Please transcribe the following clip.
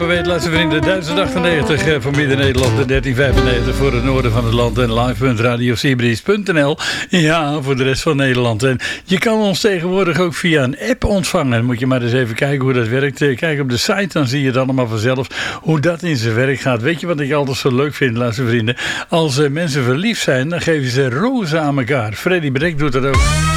weet, laatste vrienden, 1098 voor Midden-Nederland en 1395 voor het noorden van het land en live.radiocibries.nl. Ja, voor de rest van Nederland. En je kan ons tegenwoordig ook via een app ontvangen. Moet je maar eens even kijken hoe dat werkt. Kijk op de site, dan zie je het allemaal vanzelf hoe dat in zijn werk gaat. Weet je wat ik altijd zo leuk vind, luister vrienden? Als mensen verliefd zijn, dan geven ze rozen aan elkaar. Freddy Brek doet dat ook.